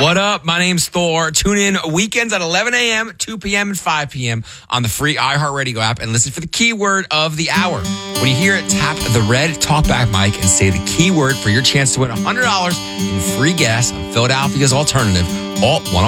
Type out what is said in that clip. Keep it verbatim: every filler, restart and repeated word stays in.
What up? My name's Thor. Tune in weekends at eleven a.m., two p.m., and five p.m. on the free iHeartRadio app and listen for the keyword of the hour. When you hear it, tap the red talkback mic and say the keyword for your chance to win one hundred dollars in free gas on Philadelphia's Alternative. Alt one.